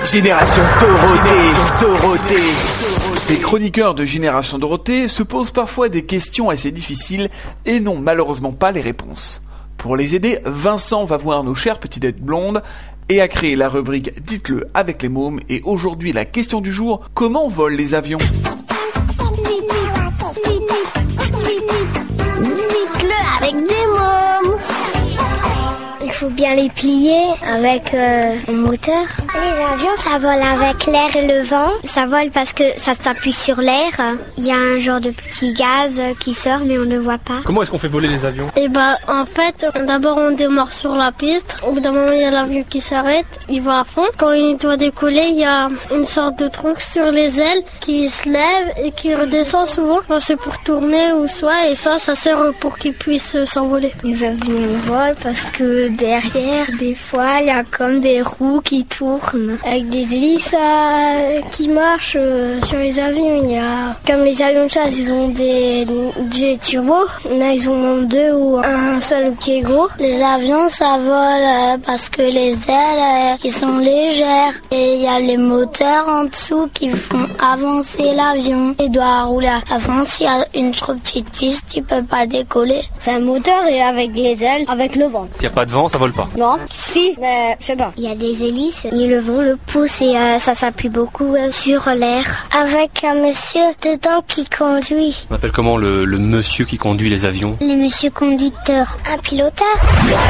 Génération Dorothée. Les chroniqueurs de Génération Dorothée se posent parfois des questions assez difficiles et n'ont malheureusement pas les réponses. Pour les aider, Vincent va voir nos chères petites têtes blondes et a créé la rubrique Dites-le avec les mômes. Et aujourd'hui, la question du jour, comment volent les avions ? Dites-le avec des mômes. Il faut bien les plier avec un moteur. Les avions, ça vole avec l'air et le vent. Ça vole parce que ça s'appuie sur l'air. Il y a un genre de petit gaz qui sort, mais on ne le voit pas. Comment est-ce qu'on fait voler les avions ? En fait, d'abord on démarre sur la piste. Au bout d'un moment, il y a l'avion qui s'arrête, il va à fond. Quand il doit décoller, il y a une sorte de truc sur les ailes qui se lève et qui redescend souvent. C'est pour tourner ou soit, et ça sert pour qu'il puisse s'envoler. Les avions volent parce que derrière, des fois, il y a comme des roues qui tournent. Avec des hélices qui marchent sur les avions. Il y a, comme les avions de chasse, ils ont des turbos. Là, ils en ont deux ou un seul qui est gros. Les avions, ça vole parce que les ailes, ils sont légères. Et il y a les moteurs en dessous qui font avancer l'avion. Il doit rouler avant. S'il y a une trop petite piste, il peut pas décoller. C'est un moteur et avec les ailes, avec le vent. S'il n'y a pas de vent, ça vole pas. Non, si, mais je sais pas. Il y a des hélices et le vent le pousse et ça s'appuie beaucoup sur l'air. Avec un monsieur dedans qui conduit. On appelle comment le monsieur qui conduit les avions ? Le monsieur conducteur. Un piloteur.